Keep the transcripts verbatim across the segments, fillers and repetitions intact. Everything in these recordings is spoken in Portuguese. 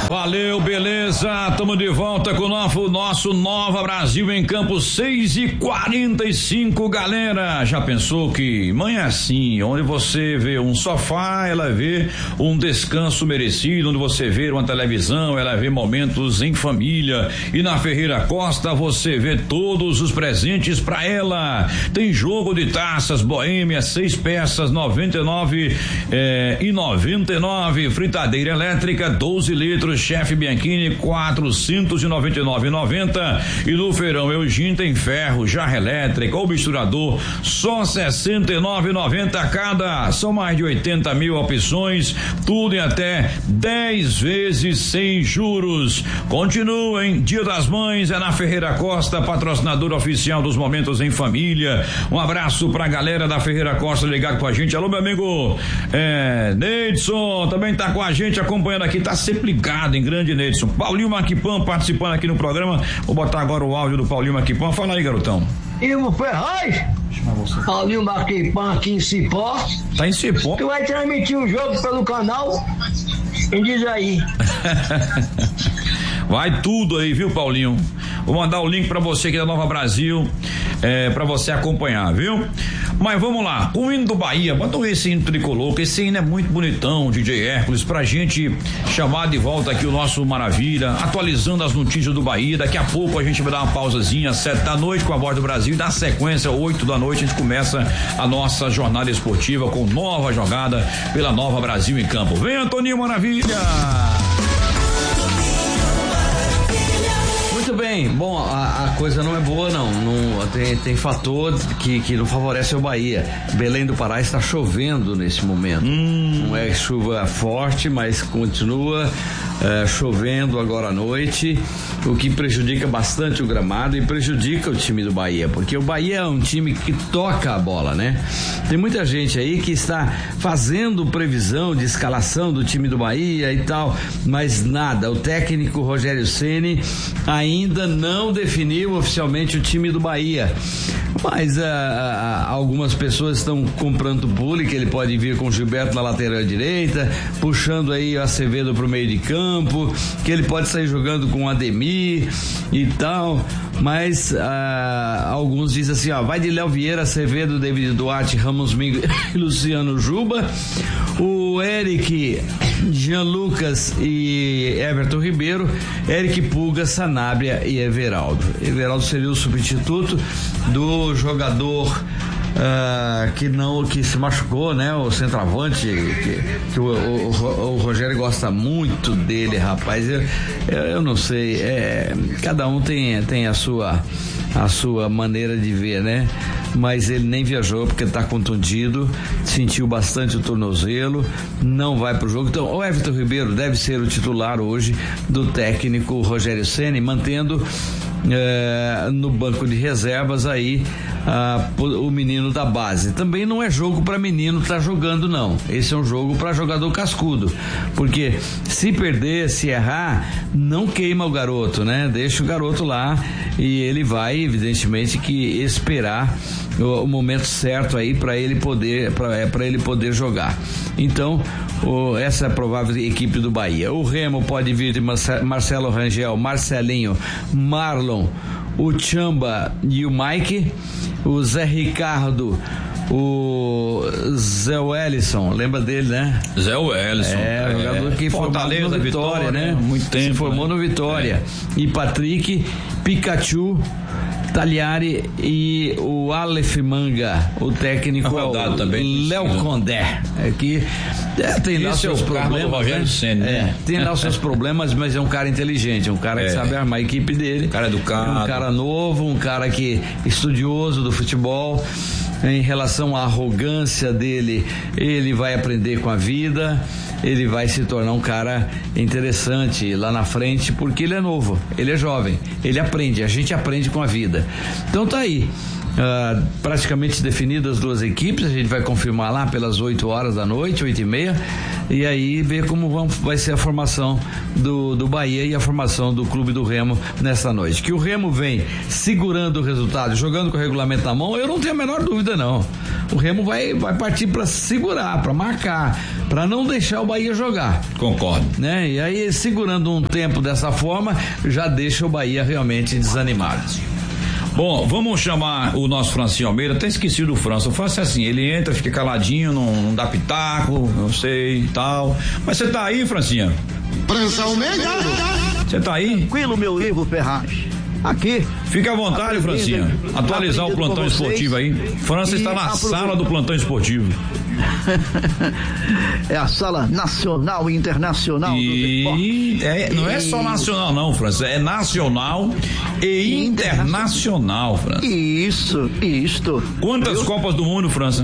Valeu, beleza, tamo de volta com o nosso, nosso Nova Brasil em Campo, seis e quarenta e cinco, galera. Já pensou que manhã assim, onde você vê um sofá, ela vê um descanso merecido, onde você vê uma televisão, ela vê momentos em família, e na Ferreira Costa você vê todos os presentes pra ela. Tem jogo de taças Boêmia, seis peças, noventa e nove eh, e noventa e nove, fritadeira elétrica doze litros Chefe Bianchini quatrocentos e noventa e nove e noventa, e no Feirão Eugênio tem ferro, jarra elétrica ou misturador só sessenta e nove e noventa cada. São mais de oitenta mil opções, tudo em até dez vezes sem juros. Continuem, Dia das Mães é na Ferreira Costa, patrocinador oficial dos Momentos em Família. Um abraço pra galera da Ferreira Costa ligado com a gente. Alô, meu amigo é, Neidson também tá com a gente acompanhando aqui, tá sempre ligado em grande Neidson. Paulinho Maquipan participando aqui no programa. Vou botar agora o áudio do Paulinho Maquipan. Fala aí, garotão. Ivo Ferraz, Paulinho Maquipan aqui em Cipó. Tá em Cipó? Tu vai transmitir o jogo pelo canal? Me diz aí. Vai tudo aí, viu, Paulinho? Vou mandar o link pra você aqui da Nova Brasil, é, pra você acompanhar, viu? Mas vamos lá, o hino do Bahia, bota esse hino tricolor, que esse hino é muito bonitão, D J Hércules, pra gente chamar de volta aqui o nosso Maravilha, atualizando as notícias do Bahia. Daqui a pouco a gente vai dar uma pausazinha, sete da noite com a Voz do Brasil, e na sequência, oito da noite, a gente começa a nossa jornada esportiva com nova jogada pela Nova Brasil em Campo. Vem, Antoninho Maravilha! Muito bem, bom, a, a coisa não é boa não, não tem, tem fator que, que não favorece o Bahia. Belém do Pará está chovendo nesse momento, hum. Não é chuva forte, mas continua é, chovendo agora à noite, o que prejudica bastante o gramado e prejudica o time do Bahia, porque o Bahia é um time que toca a bola, né? Tem muita gente aí que está fazendo previsão de escalação do time do Bahia e tal, mas nada, o técnico Rogério Ceni ainda ainda não definiu oficialmente o time do Bahia, mas uh, uh, algumas pessoas estão comprando pule que ele pode vir com o Gilberto na lateral direita, puxando aí o Acevedo pro meio de campo, que ele pode sair jogando com o Ademir e tal, mas uh, alguns dizem assim, ó, vai de Léo Vieira, Acevedo, David Duarte, Ramos Mingo e Luciano Juba, o Eric, Jean Lucas e Everton Ribeiro, Eric Pulga, Sanabria e Everaldo. Everaldo seria o substituto do jogador uh, que não, que se machucou, né? O centroavante, que, que o, o, o Rogério gosta muito dele, rapaz. Eu, eu, eu não sei, é, cada um tem, tem a sua, a sua maneira de ver, né? Mas ele nem viajou porque está contundido, sentiu bastante o tornozelo, não vai pro jogo. Então o Everton Ribeiro deve ser o titular hoje do técnico Rogério Ceni, mantendo é, no banco de reservas aí ah, o menino da base. Também não é jogo para menino estar tá jogando, não. Esse é um jogo para jogador cascudo, porque se perder, se errar, não queima o garoto, né? Deixa o garoto lá e ele vai, evidentemente, que esperar o, o momento certo aí para ele poder para é, para ele poder jogar. Então o, essa é a provável equipe do Bahia. O Remo pode vir de Marce, Marcelo Rangel, Marcelinho, Marlon, o Chamba e o Mike, o Zé Ricardo, o Zé Wellison, lembra dele, né? Zé Wellison. É, jogador que formou no Vitória, Vitória, né? Muito tempo. Se formou né? no Vitória. É. E Patrick, Pikachu, Talhari e o Aleph Manga, o técnico é o também, Léo Condé. É que é, tem lá seus é problemas, né? Ceni, né? É, tem lá os seus problemas, mas é um cara inteligente, é um cara é. que sabe armar a equipe dele. Um cara educado. Um cara novo, um cara que estudioso do futebol. Em relação à arrogância dele, ele vai aprender com a vida, ele vai se tornar um cara interessante lá na frente, porque ele é novo, ele é jovem, ele aprende, a gente aprende com a vida. Então tá aí. uh, praticamente definidas as duas equipes. A gente vai confirmar lá pelas oito horas da noite, oito e meia, e aí ver como vão, vai ser a formação do, do Bahia e a formação do Clube do Remo nessa noite. Que o Remo vem segurando o resultado, jogando com o regulamento na mão, eu não tenho a menor dúvida não. O Remo vai, vai partir para segurar, para marcar, para não deixar o Bahia jogar. Concordo. Né? E aí, segurando um tempo dessa forma, já deixa o Bahia realmente desanimado. Bom, vamos chamar o nosso Francinho Almeida. Até esqueci do França. O França é assim, ele entra, fica caladinho, não, não dá pitaco, não sei e tal. Mas você tá aí, Francinha? França Almeida! Você tá aí? Tranquilo, meu Ivo Ferraz. Aqui. Fica à vontade, Francinha. Atualizar o plantão esportivo aí. França está na sala do plantão esportivo. É a sala nacional e internacional e do esporte. É, não é só nacional não, França, é nacional e internacional, França. Isso, isto. Quantas Eu... Copas do Mundo, França?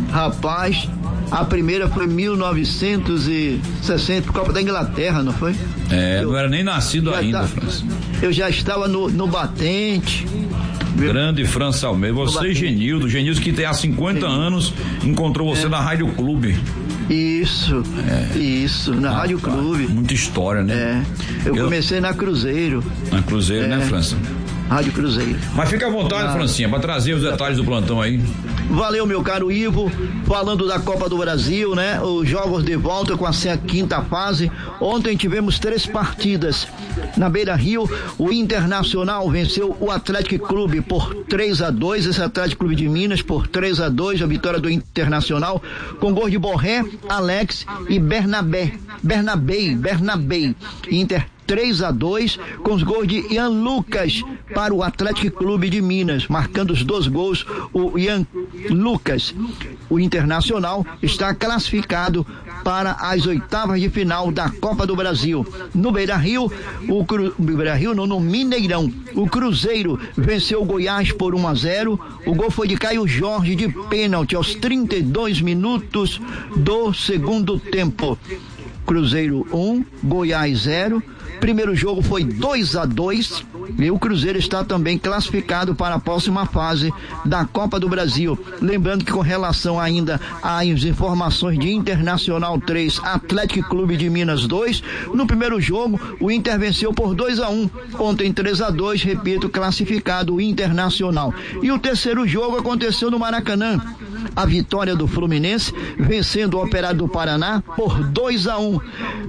Rapaz, a primeira foi mil novecentos e sessenta, Copa da Inglaterra, não foi? É, eu não era nem nascido ainda, tá, França. Eu já estava no, no batente. Grande França Almeida, você, Genildo, Genildo que tem há cinquenta é. anos, encontrou você é. na Rádio Clube. Isso, é. isso, na ah, Rádio Clube. Muita história, né? É. Eu, eu comecei na Cruzeiro. Na Cruzeiro, é. né, França? Rádio Cruzeiro. Mas fica à vontade, ah. Francinha, para trazer os detalhes do plantão aí. Valeu, meu caro Ivo. Falando da Copa do Brasil, né? Os jogos de volta com a quinta fase. Ontem tivemos três partidas. Na Beira Rio, o Internacional venceu o Atlético Clube por três a dois. Esse Atlético Clube de Minas por três a dois. A vitória do Internacional com gol de Borré, Alex e Bernabé. Bernabé, Bernabé. Inter três a dois, com os gols de Ian Lucas para o Atlético Clube de Minas, marcando os dois gols o Ian Lucas. O Internacional está classificado para as oitavas de final da Copa do Brasil. No Beira-Rio, o Cru... Beira-Rio não, no Mineirão, o Cruzeiro venceu o Goiás por um a zero. O gol foi de Caio Jorge de pênalti aos trinta e dois minutos do segundo tempo. Cruzeiro um, Goiás zero. Primeiro jogo foi dois a dois e o Cruzeiro está também classificado para a próxima fase da Copa do Brasil. Lembrando que com relação ainda às informações de Internacional três, Atlético Clube de Minas dois, no primeiro jogo o Inter venceu por dois a um, ontem três a dois, repito, classificado o Internacional. E o terceiro jogo aconteceu no Maracanã. A vitória do Fluminense vencendo o Operário do Paraná por dois a um.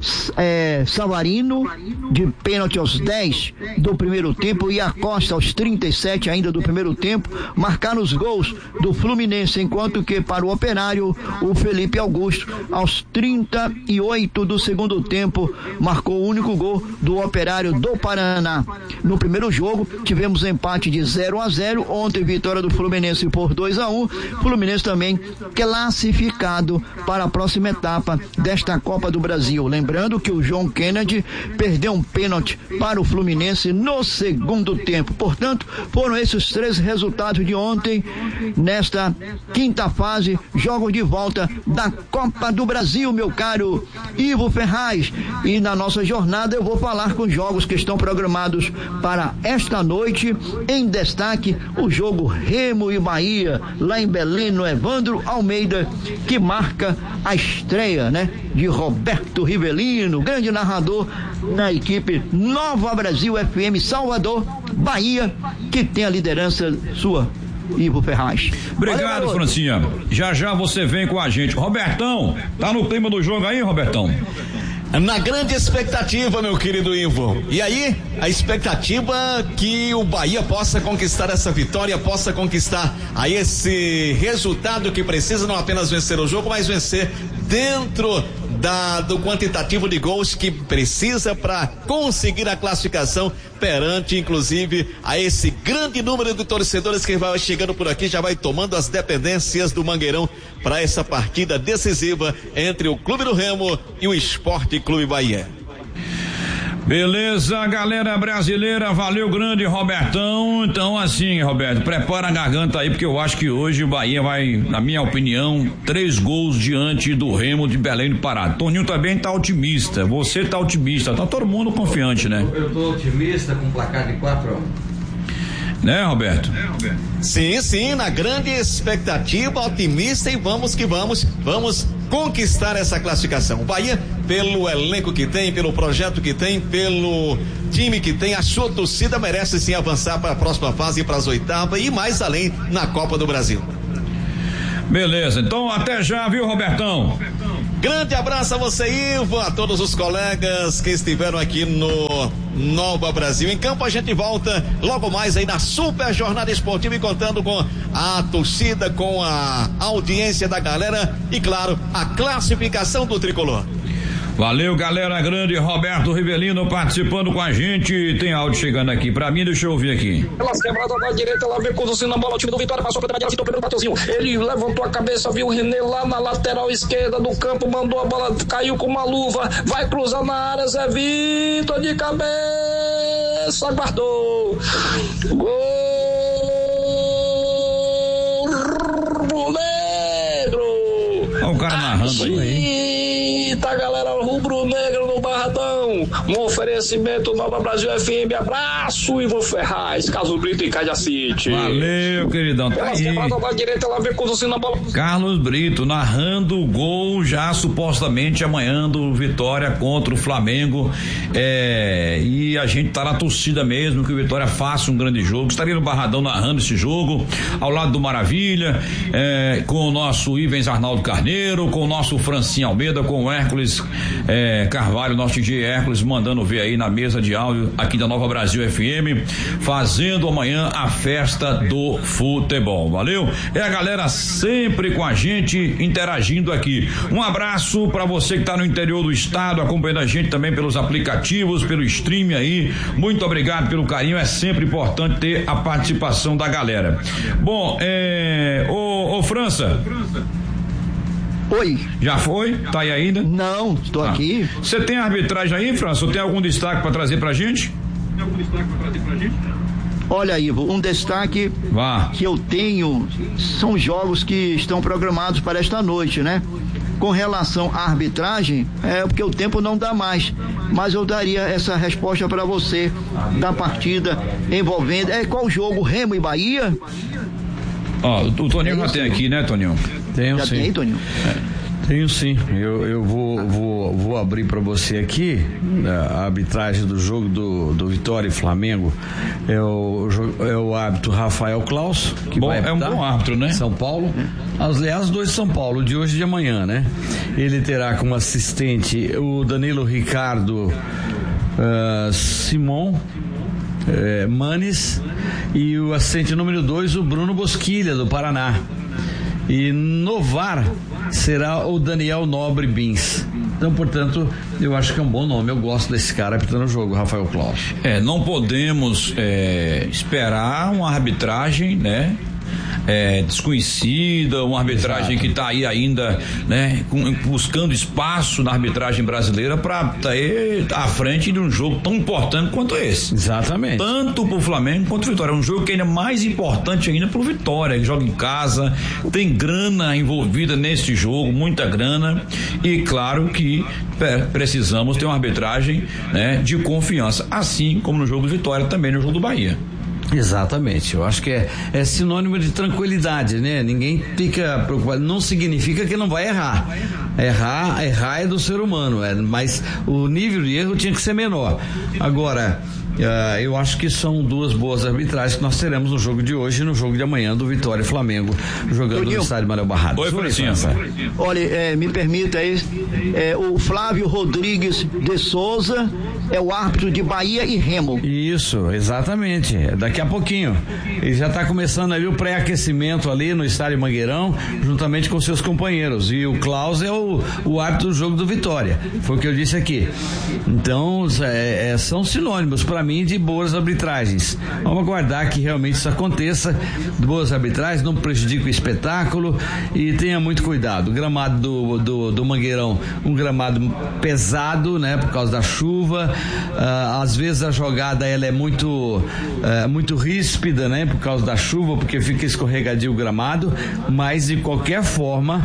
É, Savarino de pênalti aos dez do primeiro tempo e Acosta aos trinta e sete ainda do primeiro tempo marcaram os gols do Fluminense, enquanto que para o Operário o Felipe Augusto aos trinta e oito do segundo tempo marcou o único gol do Operário do Paraná. No primeiro jogo tivemos empate de zero a zero, ontem vitória do Fluminense por dois a um. Fluminense também classificado para a próxima etapa desta Copa do Brasil. Lembrando que o João Kennedy perdeu um pênalti para o Fluminense no segundo tempo. Portanto, foram esses três resultados de ontem nesta quinta fase, jogos de volta da Copa do Brasil, meu caro Ivo Ferraz. E na nossa jornada eu vou falar com jogos que estão programados para esta noite. Em destaque, o jogo Remo e Bahia, lá em Belém, no Evandro Almeida, que marca a estreia, né, de Roberto Rivelino, grande narrador na equipe Nova Brasil F M Salvador, Bahia, que tem a liderança sua, Ivo Ferraz. Obrigado, valeu, Francinha. Já já você vem com a gente. Robertão, tá no clima do jogo aí, Robertão? Na grande expectativa, meu querido Ivo. E aí, a expectativa que o Bahia possa conquistar essa vitória, possa conquistar aí esse resultado que precisa, não apenas vencer o jogo, mas vencer dentro da, do quantitativo de gols que precisa para conseguir a classificação perante, inclusive, a esse grande número de torcedores que vai chegando por aqui, já vai tomando as dependências do Mangueirão para essa partida decisiva entre o Clube do Remo e o Esporte Clube Bahia. Beleza, galera brasileira, valeu grande, Robertão. Então assim, Roberto, prepara a garganta aí, porque eu acho que hoje o Bahia vai, na minha opinião, três gols diante do Remo de Belém do Pará. Toninho também tá otimista, você tá otimista, tá todo mundo confiante, né? Eu tô otimista com um placar de quatro a um. Né, Roberto? Sim, sim, na grande expectativa, otimista, e vamos que vamos, vamos conquistar essa classificação. O Bahia, pelo elenco que tem, pelo projeto que tem, pelo time que tem, a sua torcida merece sim avançar para a próxima fase, para as oitavas e mais além na Copa do Brasil. Beleza, então até já, viu, Robertão? Grande abraço a você, Ivo, a todos os colegas que estiveram aqui no Nova Brasil em Campo. A gente volta logo mais aí na super jornada esportiva e contando com a torcida, com a audiência da galera e, claro, a classificação do tricolor. Valeu, galera grande. Roberto Rivelino participando com a gente. Tem áudio chegando aqui pra mim, deixa eu ouvir aqui. Elas quebradas da direita, ela vem conduzindo a bola, o time do Vitória passou pra trás, ela primeiro Mateuzinho. Ele levantou a cabeça, viu o René lá na lateral esquerda do campo, mandou a bola, caiu com uma luva, vai cruzar na área, Zé Vitor de cabeça, guardou. Gol rubro-negro. Olha o cara narrando aí. Tá, galera, rubro-negro no Barradão, um oferecimento Nova Brasil F M, abraço, Ivo Ferraz, Carlos Brito e Cádia City. Valeu, queridão, tá aí. Da direita, ela vem conduzindo a bola. Carlos Brito narrando o gol já supostamente amanhã do Vitória contra o Flamengo, é, e a gente tá na torcida mesmo que o Vitória faça um grande jogo. Estaria no Barradão narrando esse jogo ao lado do Maravilha, é, com o nosso Ivens Arnaldo Carneiro, com o nosso Francinho Almeida, com o Hércules é, Carvalho, nosso D J Hércules, mandando ver aí na mesa de áudio aqui da Nova Brasil F M, fazendo amanhã a festa do futebol. Valeu? É a galera sempre com a gente, interagindo aqui. Um abraço para você que tá no interior do estado, acompanhando a gente também pelos aplicativos, pelo stream aí. Muito obrigado pelo carinho, é sempre importante ter a participação da galera. Bom, é, ô, ô França. Oi. Já foi? Tá aí ainda? Não, estou ah. aqui. Você tem arbitragem aí, França? Ou tem algum destaque para trazer pra gente? Tem algum destaque para trazer pra gente? Olha, Ivo, um destaque Vá. que eu tenho são jogos que estão programados para esta noite, né? Com relação à arbitragem, é porque o tempo não dá mais, mas eu daria essa resposta para você da partida envolvendo, é qual jogo? Remo e Bahia? Ó, o Toninho já tem aqui, né, Toninho? Tenho já sim. tem aí, Toninho? É. Tenho sim, eu, eu vou, vou, vou abrir para você aqui a arbitragem do jogo do, do Vitória e Flamengo. É o, é o árbitro Rafael Klaus, que bom, vai é um bom árbitro, né? São Paulo. Aliás, dois de São Paulo, de hoje e de amanhã, né? Ele terá como assistente o Danilo Ricardo uh, Simon uh, Manes e o assistente número dois, o Bruno Bosquilha, do Paraná. E no V A R será o Daniel Nobre Bins. Então, portanto, eu acho que é um bom nome. Eu gosto desse cara apitando o jogo, Rafael Klaus. É, não podemos é, esperar uma arbitragem, né? É, desconhecida, uma arbitragem Exato. que está aí ainda, né, com, buscando espaço na arbitragem brasileira para estar tá à frente de um jogo tão importante quanto esse. Exatamente. Tanto para o Flamengo quanto o Vitória. É um jogo que ainda é mais importante ainda para o Vitória, que joga em casa, tem grana envolvida nesse jogo, muita grana, e claro que é, precisamos ter uma arbitragem, né, de confiança, assim como no jogo do Vitória, também no jogo do Bahia. Exatamente, eu acho que é, é sinônimo de tranquilidade, né? Ninguém fica preocupado, não significa que não vai errar. Errar, errar é do ser humano, é, mas o nível de erro tinha que ser menor. Agora, uh, eu acho que são duas boas arbitragens que nós teremos no jogo de hoje e no jogo de amanhã do Vitória e Flamengo, jogando no estádio Manuel Barrados. Oi, Francinha. Olha, é, me permita aí, é, o Flávio Rodrigues de Souza é o árbitro de Bahia e Remo. Isso, exatamente. Daqui a pouquinho. Ele já está começando ali o pré-aquecimento ali no estádio Mangueirão, juntamente com seus companheiros. E o Klaus é o, o árbitro do jogo do Vitória. Foi o que eu disse aqui. Então, é, é, são sinônimos para mim de boas arbitragens. Vamos aguardar que realmente isso aconteça. Boas arbitragens, não prejudique o espetáculo e tenha muito cuidado. O gramado do, do, do Mangueirão, um gramado pesado, né, por causa da chuva. uh, às vezes a jogada ela é muito, uh, muito ríspida, né? Por causa da chuva, porque fica escorregadio o gramado, mas de qualquer forma,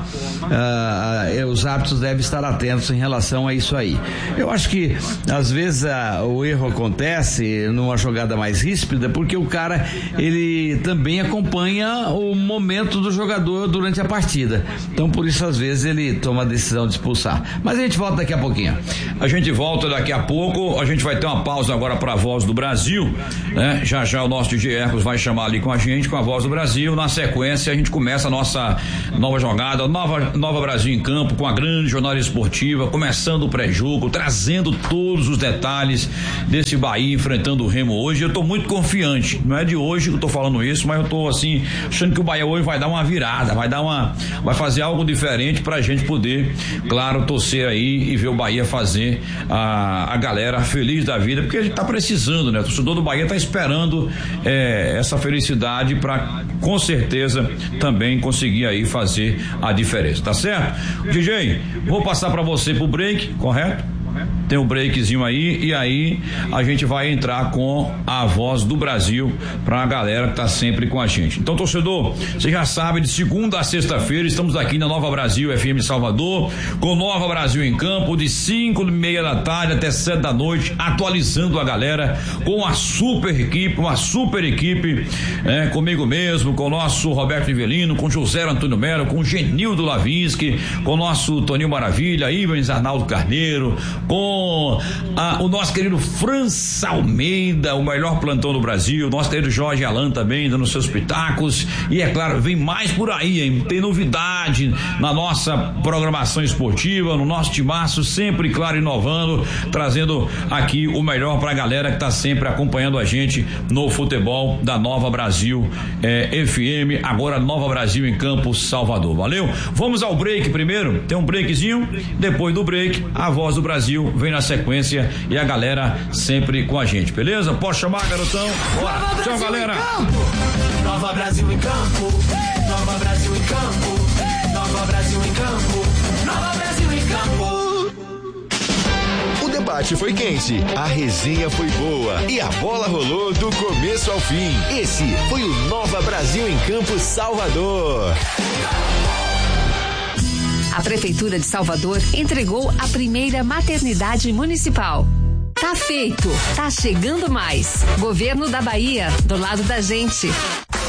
uh, os árbitros devem estar atentos em relação a isso aí. Eu acho que às vezes uh, o erro acontece numa jogada mais ríspida, porque o cara, ele também acompanha o momento do jogador durante a partida. Então, por isso, às vezes, ele toma a decisão de expulsar. Mas a gente volta daqui a pouquinho. A gente volta daqui a pouco. A gente vai ter uma pausa agora para a Voz do Brasil, né? Já já o nosso D J Hercos vai chamar ali com a gente, com a Voz do Brasil. Na sequência, a gente começa a nossa nova jogada, nova, nova Brasil em Campo, com a grande jornada esportiva, começando o pré-jogo, trazendo todos os detalhes desse Bahia enfrentando o Remo hoje. Eu tô muito confiante. Não é de hoje que eu tô falando isso, mas eu tô assim, achando que o Bahia hoje vai dar uma virada, vai dar uma, vai fazer algo diferente pra gente poder, claro, torcer aí e ver o Bahia fazer a, a galera feliz da vida, porque a gente tá precisando, né? O torcedor do Bahia tá esperando é, essa felicidade pra, com certeza, também conseguir aí fazer a diferença, tá certo? D J, vou passar pra você pro break, correto? Tem um breakzinho aí e aí a gente vai entrar com a Voz do Brasil pra galera que tá sempre com a gente. Então, torcedor, você já sabe, de segunda a sexta-feira estamos aqui na Nova Brasil F M Salvador, com Nova Brasil em Campo, de cinco e meia da tarde até sete da noite, atualizando a galera com a super equipe, uma super equipe, né, comigo mesmo, com o nosso Roberto Rivelino, com José Antônio Melo, com Genildo Lavinsky, com o nosso Toninho Maravilha, Ivens Arnaldo Carneiro, com a, o nosso querido França Almeida, o melhor plantão do Brasil, nosso querido Jorge Alan também dando seus pitacos, e é claro, vem mais por aí, hein? Tem novidade na nossa programação esportiva, no nosso timaço, sempre, claro, inovando, trazendo aqui o melhor pra galera que tá sempre acompanhando a gente no futebol da Nova Brasil é, F M, agora Nova Brasil em Campo, Salvador. Valeu? Vamos ao break primeiro, tem um breakzinho, depois do break, a Voz do Brasil vem na sequência e a galera sempre com a gente, beleza? Pode chamar, garotão? Bora! Tchau, galera! Nova Brasil em Campo, Nova Brasil em Campo, Nova Brasil em Campo, Nova Brasil em Campo. O debate foi quente, a resenha foi boa e a bola rolou do começo ao fim. Esse foi o Nova Brasil em Campo Salvador. A Prefeitura de Salvador entregou a primeira maternidade municipal. Tá feito, tá chegando mais. Governo da Bahia, do lado da gente.